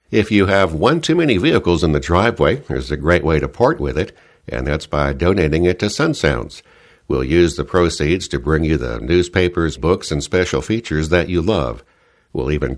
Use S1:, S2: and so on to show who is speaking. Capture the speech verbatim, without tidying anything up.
S1: If you have one too many vehicles in the driveway, there's a great way to part with it, and that's by donating it to SunSounds. We'll use the proceeds to bring you the newspapers, books, and special features that you love. We'll even